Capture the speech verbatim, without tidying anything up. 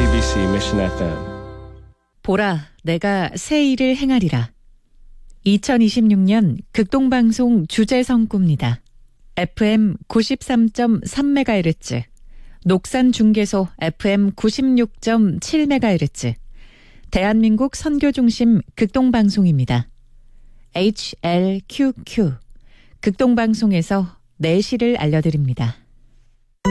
씨비씨 Mission 에프엠. 보라, 내가 새 일을 행하리라. 이천이십육 년 극동방송 주제성구입니다. 에프엠 구십삼 점 삼 메가헤르츠, 녹산중계소 에프엠 구십육 점 칠 메가헤르츠, 대한민국 선교중심 극동방송입니다. 에이치엘큐큐, 극동방송에서 내시를 알려드립니다.